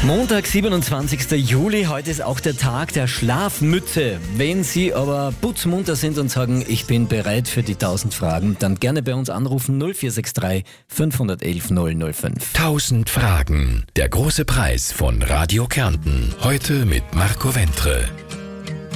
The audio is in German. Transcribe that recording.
Montag, 27. Juli, heute ist auch der Tag der Schlafmütze. Wenn Sie aber putzmunter sind und sagen, ich bin bereit für die 1000 Fragen, dann gerne bei uns anrufen 0463 511 005. 1000 Fragen. Der große Preis von Radio Kärnten. Heute mit Marco Wentre.